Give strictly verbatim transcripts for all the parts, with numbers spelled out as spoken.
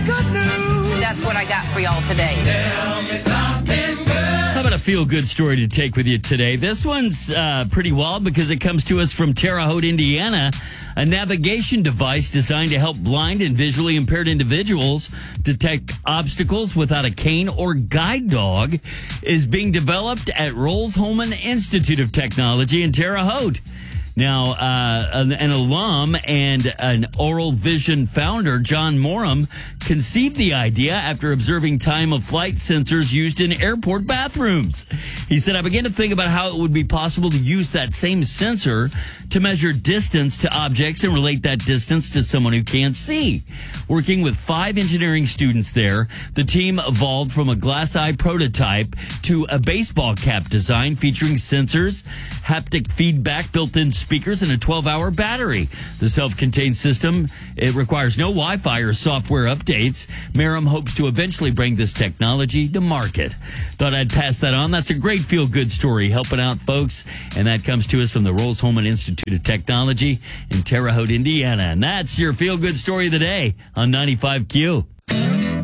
good news. That's what I got for y'all today. Tell me something good. How about a feel-good story to take with you today? This one's uh, pretty wild because it comes to us from Terre Haute, Indiana. A navigation device designed to help blind and visually impaired individuals detect obstacles without a cane or guide dog is being developed at Rolls-Holman Institute of Technology in Terre Haute. Now, uh, an, an alum and an Oral Vision founder, John Morum, conceived the idea after observing time-of-flight sensors used in airport bathrooms. He said, I began to think about how it would be possible to use that same sensor to measure distance to objects and relate that distance to someone who can't see. Working with five engineering students there, the team evolved from a glass eye prototype to a baseball cap design featuring sensors, haptic feedback, built-in speakers, and a twelve-hour battery. The self-contained system, it requires no Wi-Fi or software updates. Merum hopes to eventually bring this technology to market. Thought I'd pass that on. That's a great feel-good story helping out folks, and that comes to us from the Rolls-Holman Institute of Technology in Terre Haute, Indiana. And that's your feel-good story of the day on ninety-five Q. Well,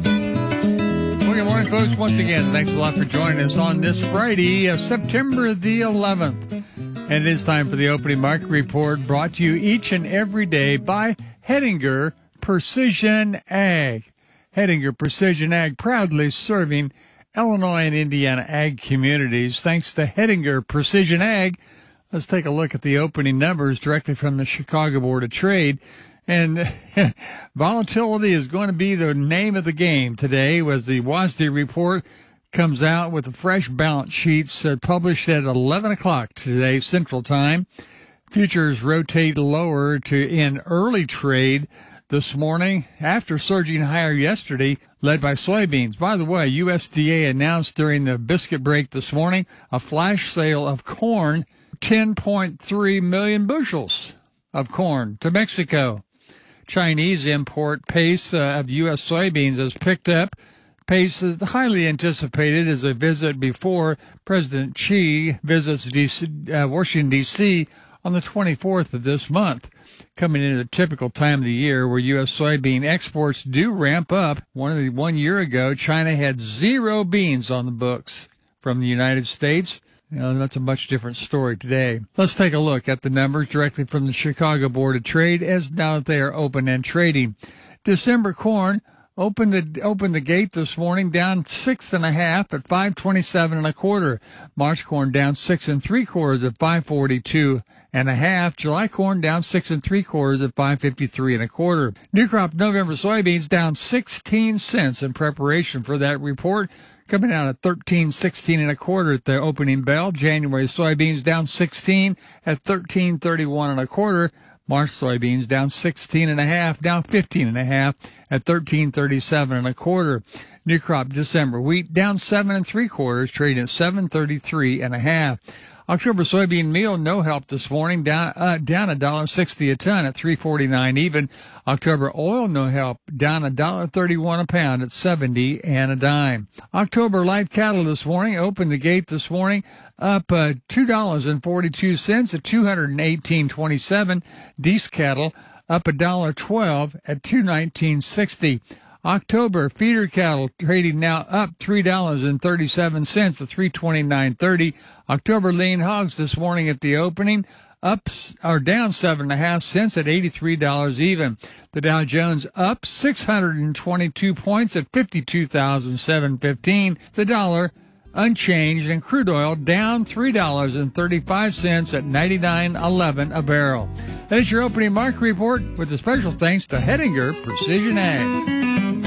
good morning, folks. Once again, thanks a lot for joining us on this Friday, uh, September the eleventh. And it is time for the opening market report, brought to you each and every day by Hettinger Precision Ag. Hettinger Precision Ag, proudly serving Illinois and Indiana ag communities. Thanks to Hettinger Precision Ag. Let's take a look at the opening numbers directly from the Chicago Board of Trade. And volatility is going to be the name of the game today as the W A S D report comes out with the fresh balance sheets uh, published at eleven o'clock today, Central Time. Futures rotate lower to in early trade this morning after surging higher yesterday, led by soybeans. By the way, U S D A announced during the biscuit break this morning a flash sale of corn, ten point three million bushels of corn to Mexico. Chinese import pace uh, of U S soybeans has picked up. Pace is highly anticipated as a visit before President Xi visits D C, uh, Washington, D C on the twenty-fourth of this month, coming into the typical time of the year where U S soybean exports do ramp up. One, of the, one year ago, China had zero beans on the books from the United States. You know, that's a much different story today. Let's take a look at the numbers directly from the Chicago Board of Trade as now that they are open and trading. December corn opened the opened the gate this morning down six and a half at five twenty-seven and a quarter. March corn down six and three quarters at five forty-two and a half. July corn down six and three quarters at five fifty-three and a quarter. New crop November soybeans down sixteen cents in preparation for that report, coming out at thirteen sixteen and a quarter at the opening bell. January soybeans down sixteen at thirteen thirty-one and a quarter. March soybeans down sixteen and a half, down fifteen and a half at thirteen thirty-seven and a quarter. New crop December wheat down seven and three quarters, trading at seven thirty-three and a half. October soybean meal no help this morning, down uh, down a dollar sixty a ton at three forty-nine even. October oil no help, down a dollar thirty-one a pound at seventy and a dime. October live cattle this morning opened the gate this morning up uh, two dollars and forty-two cents at two hundred eighteen twenty-seven. Deese cattle up a dollar twelve at two nineteen sixty. October feeder cattle trading now up three dollars and thirty-seven cents to three twenty-nine thirty. October lean hogs this morning at the opening up or down seven and a half cents at eighty-three dollars even. The Dow Jones up six hundred twenty-two points at fifty-two thousand seven hundred fifteen. The dollar unchanged, and crude oil down three dollars and thirty-five cents at ninety-nine eleven a barrel. That is your opening market report with a special thanks to Hettinger Precision Ag.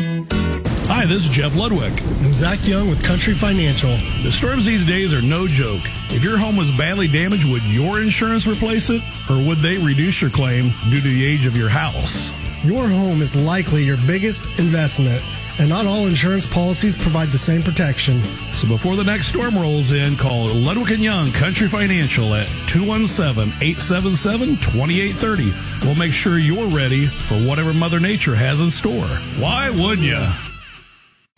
Hi, this is Jeff Ludwig. And Zach Young with Country Financial. The storms these days are no joke. If your home was badly damaged, would your insurance replace it? Or would they reduce your claim due to the age of your house? Your home is likely your biggest investment, and not all insurance policies provide the same protection. So before the next storm rolls in, call Ludwig and Young Country Financial at two one seven, eight seven seven, two eight three zero. We'll make sure you're ready for whatever Mother Nature has in store. Why wouldn't you?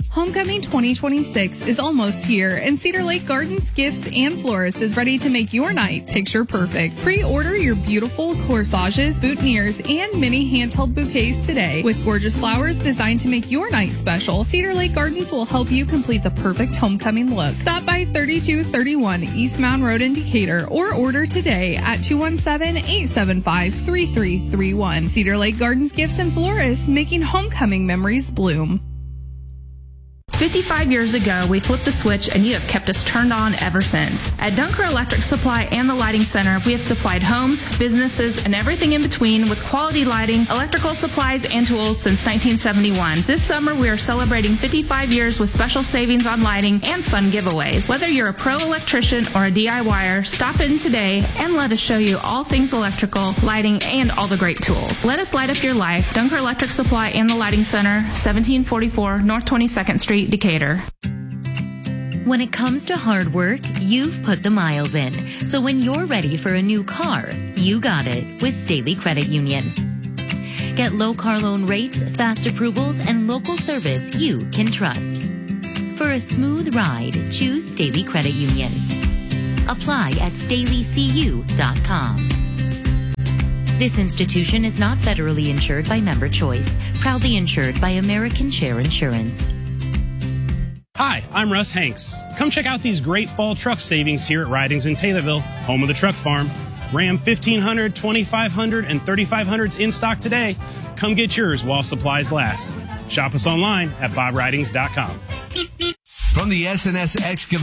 Homecoming twenty twenty-six is almost here, and Cedar Lake Gardens Gifts and Florists is ready to make your night picture perfect. Pre-order your beautiful corsages, boutonnieres, and mini handheld bouquets today. With gorgeous flowers designed to make your night special, Cedar Lake Gardens will help you complete the perfect homecoming look. Stop by thirty-two thirty-one East Mound Road in Decatur or order today at two one seven, eight seven five, three three three one. Cedar Lake Gardens Gifts and Florists, making homecoming memories bloom. fifty-five years ago, we flipped the switch and you have kept us turned on ever since. At Dunker Electric Supply and the Lighting Center, we have supplied homes, businesses, and everything in between with quality lighting, electrical supplies, and tools since nineteen seventy-one. This summer, we are celebrating fifty-five years with special savings on lighting and fun giveaways. Whether you're a pro electrician or a DIYer, stop in today and let us show you all things electrical, lighting, and all the great tools. Let us light up your life. Dunker Electric Supply and the Lighting Center, seventeen forty-four North twenty-second Street, Decatur. When it comes to hard work, you've put the miles in. So when you're ready for a new car, you got it with Staley Credit Union. Get low car loan rates, fast approvals, and local service you can trust. For a smooth ride, choose Staley Credit Union. Apply at staley c u dot com. This institution is not federally insured by Member Choice, proudly insured by American Share Insurance. Hi, I'm Russ Hanks. Come check out these great fall truck savings here at Ridings in Taylorville, home of the truck farm. Ram fifteen hundred, twenty-five hundred, and thirty-five hundreds in stock today. Come get yours while supplies last. Shop us online at bob ridings dot com. From the S and S Excavating